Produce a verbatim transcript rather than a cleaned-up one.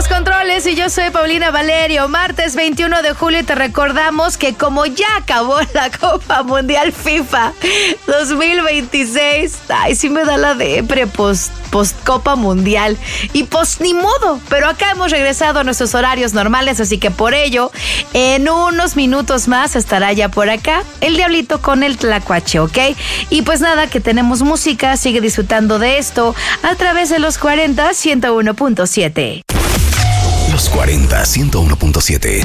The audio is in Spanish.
los controles y yo soy Paulina Valerio. Martes veintiuno de julio y te recordamos que como ya acabó la Copa Mundial FIFA dos mil veintiséis, ay, sí me da la depre post, post Copa Mundial y post ni modo, pero acá hemos regresado a nuestros horarios normales, así que por ello en unos minutos más estará ya por acá el Diablito con el Tlacuache, ¿ok? Y pues nada, que tenemos música, sigue disfrutando de esto a través de los cuarenta, ciento uno punto siete. Los cuarenta, ciento uno punto siete.